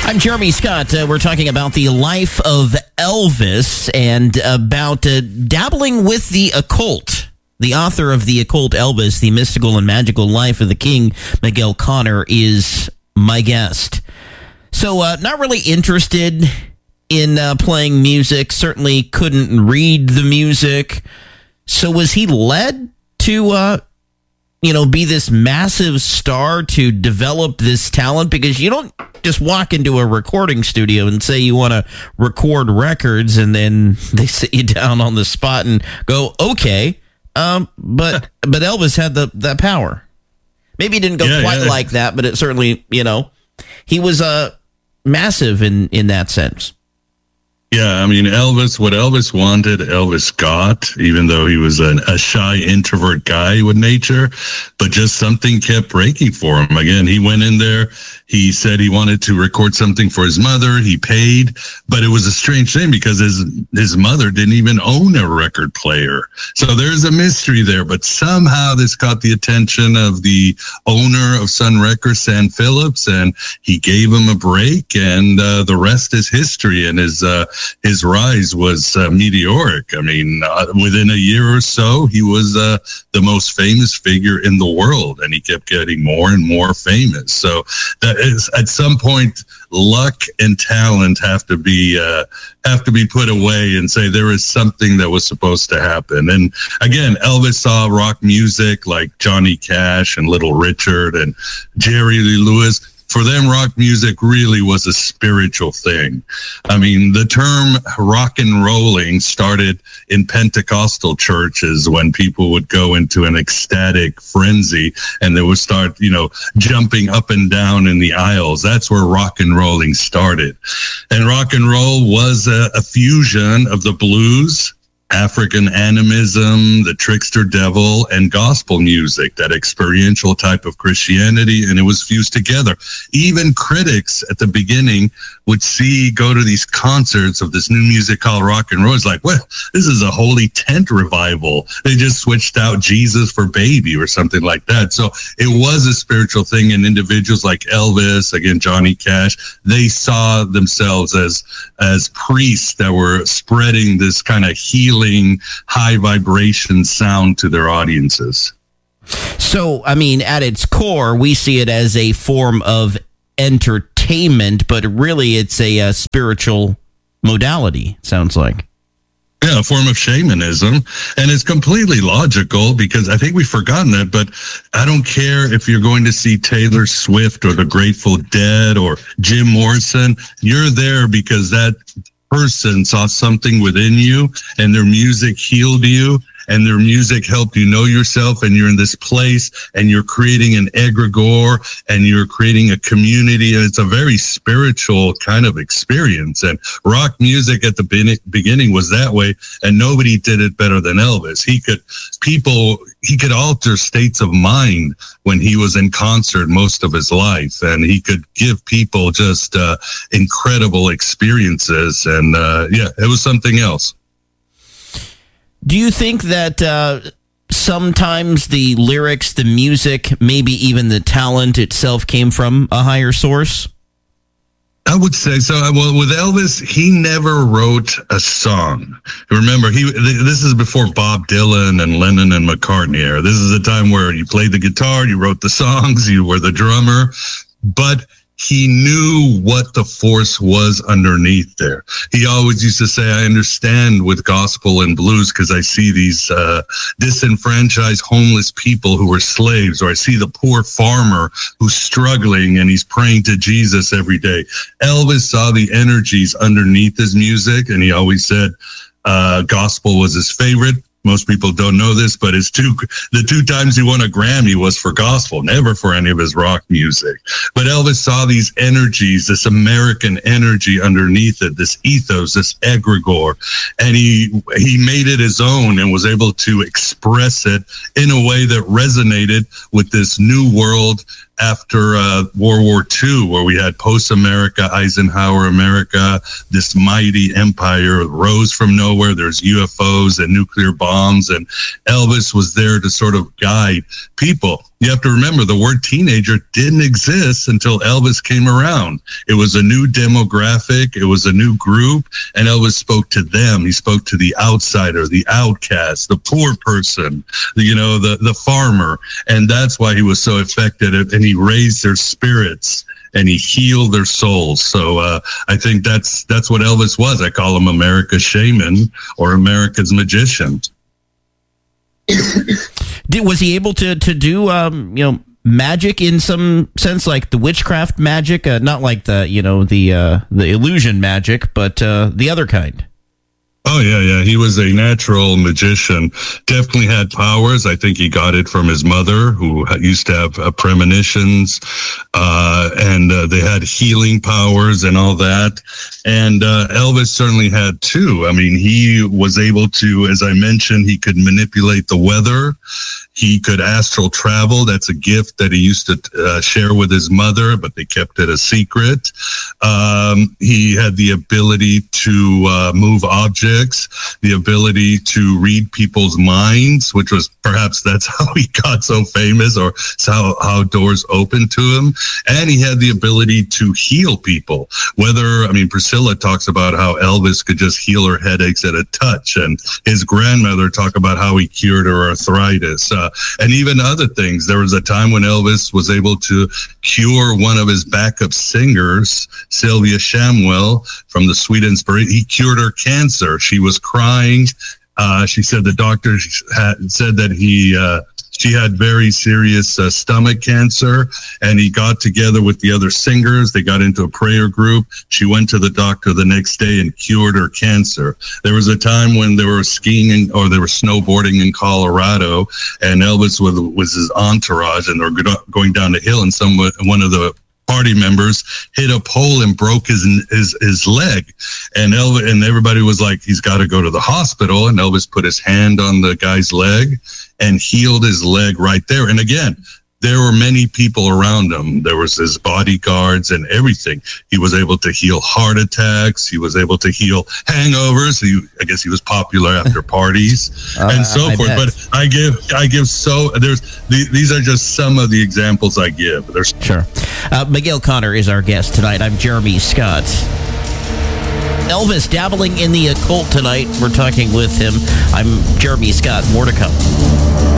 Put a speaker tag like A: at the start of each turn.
A: I'm Jeremy Scott. We're talking about the life of Elvis and about dabbling with the occult. The author of The Occult Elvis, The Mystical and Magical Life of the King, Miguel Conner, is my guest. So not really interested in playing music, certainly couldn't read the music. So was he led to, be this massive star, to develop this talent? Because you don't just walk into a recording studio and say you want to record records and then they sit you down on the spot and go, okay. But Elvis had that power. Maybe it didn't go quite like that, but it certainly, he was massive in that sense.
B: Yeah, I mean, what Elvis wanted, Elvis got, even though he was a shy introvert guy with nature, but just something kept breaking for him. Again, he went in there, he said he wanted to record something for his mother, he paid, but it was a strange thing because his mother didn't even own a record player. So there's a mystery there, but somehow this caught the attention of the owner of Sun Records, Sam Phillips, and he gave him a break, and the rest is history, and his rise was meteoric. I mean, within a year or so, he was the most famous figure in the world, and he kept getting more and more famous. So that is, at some point, luck and talent have to be put away and say there is something that was supposed to happen. And again, Elvis saw rock music like Johnny Cash and Little Richard and Jerry Lee Lewis. For them, rock music really was a spiritual thing. I mean, the term rock and rolling started in Pentecostal churches when people would go into an ecstatic frenzy and they would start, jumping up and down in the aisles. That's where rock and rolling started. And rock and roll was a fusion of the blues, African animism, the trickster devil, and gospel music, that experiential type of Christianity, and it was fused together. Even critics at the beginning would go to these concerts of this new music called rock and roll. It's like, well, this is a holy tent revival. They just switched out Jesus for baby or something like that. So it was a spiritual thing, and individuals like Elvis, again, Johnny Cash, they saw themselves as priests that were spreading this kind of healing, high vibration sound to their audiences.
A: So, I mean, at its core, we see it as a form of entertainment, but really it's a spiritual modality, it sounds like.
B: Yeah, a form of shamanism. And it's completely logical because I think we've forgotten that, but I don't care if you're going to see Taylor Swift or the Grateful Dead or Jim Morrison. You're there because that person saw something within you and their music healed you and their music helped you know yourself, and you're in this place and you're creating an egregore and you're creating a community, and it's a very spiritual kind of experience. And rock music at the beginning was that way, and nobody did it better than Elvis. He could alter states of mind when he was in concert most of his life, and he could give people just incredible experiences. And it was something else.
A: Do you think that sometimes the lyrics, the music, maybe even the talent itself came from a higher source?
B: I would say so. Well, with Elvis, he never wrote a song. Remember, this is before Bob Dylan and Lennon and McCartney era. This is a time where you played the guitar, you wrote the songs, you were the drummer, but he knew what the force was underneath there. He always used to say, I understand with gospel and blues because I see these disenfranchised homeless people who were slaves, or I see the poor farmer who's struggling and he's praying to Jesus every day. Elvis saw the energies underneath his music, and he always said gospel was his favorite. Most people don't know this, but the two times he won a Grammy was for gospel, never for any of his rock music. But Elvis saw these energies, this American energy underneath it, this ethos, this egregore, and he made it his own and was able to express it in a way that resonated with this new world after World War II, where we had post-America, Eisenhower America, this mighty empire rose from nowhere. There's UFOs and nuclear bombs bombs, and Elvis was there to sort of guide people. You have to remember the word teenager didn't exist until Elvis came around. It was a new demographic. It was a new group, and Elvis spoke to them. He spoke to the outsider, the outcast, the poor person, the farmer. And that's why he was so effective, and he raised their spirits and he healed their souls. So I think that's what Elvis was. I call him America's shaman or America's magician.
A: Was he able to do magic in some sense, like the witchcraft magic, not like the illusion magic, but the other kind?
B: Oh, yeah. He was a natural magician. Definitely had powers. I think he got it from his mother, who used to have premonitions, and they had healing powers and all that. And Elvis certainly had too. I mean, he was able to, as I mentioned, he could manipulate the weather. He could astral travel. That's a gift that he used to share with his mother, but they kept it a secret. He had the ability to move objects, the ability to read people's minds, which was perhaps that's how he got so famous, or how doors opened to him. And he had the ability to heal people. Priscilla talks about how Elvis could just heal her headaches at a touch, and his grandmother talked about how he cured her arthritis. And even other things. There was a time when Elvis was able to cure one of his backup singers, Sylvia Shamwell, from the Sweet Inspiration. He cured her cancer. She was crying. She said the doctor said that she had very serious stomach cancer, and he got together with the other singers. They got into a prayer group. She went to the doctor the next day and cured her cancer. There was a time when they were skiing or they were snowboarding in Colorado, and Elvis was his entourage, and they were going down the hill, and one of the party members hit a pole and broke his leg, and everybody was like, he's got to go to the hospital. And Elvis put his hand on the guy's leg and healed his leg right there. And again, there were many people around him. There was his bodyguards and everything. He was able to heal heart attacks. He was able to heal hangovers. I guess he was popular after parties and so forth. But I give these are just some of the examples I give.
A: Sure. Miguel Conner is our guest tonight. I'm Jeremy Scott. Elvis dabbling in the occult tonight. We're talking with him. I'm Jeremy Scott. More to come.